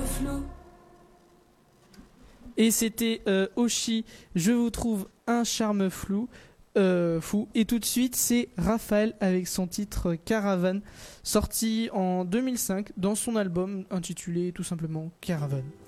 flou. Et c'était Oshi, je vous trouve un charme flou. Fou. Et tout de suite, c'est Raphaël avec son titre Caravane, sorti en 2005 dans son album intitulé tout simplement Caravane.